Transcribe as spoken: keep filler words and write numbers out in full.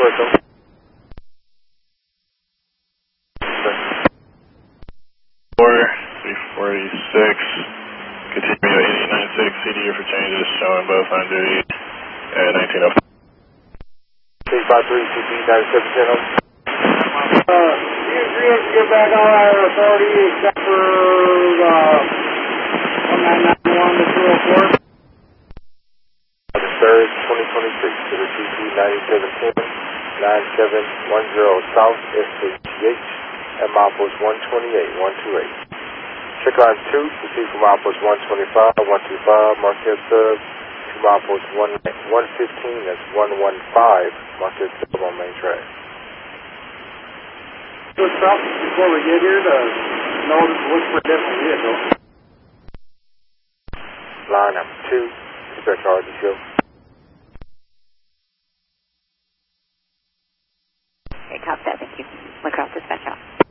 Welcome. four, three forty-six, continue eighty ninety-six, C D U for changes, showing both on duty at nineteen oh five. three five three, C P ninety-seven ten. Uh, you, you, you're back on our authority except for, uh, one nine nine one to two oh four. The third, twenty twenty-six, to the C P ninety-seven ten, nine seven one zero South S H H at milepost one twenty-eight, one twenty-eight. Check on two, proceed from milepost one twenty-five, one twenty-five, Marquez sub, to milepost one fifteen, that's one fifteen, Marquez sub on main track. Do stop before we get here to know which we're different vehicle. Line number two, dispatch R D show. Okay, copy that, thank you. Lacrosse dispatch off.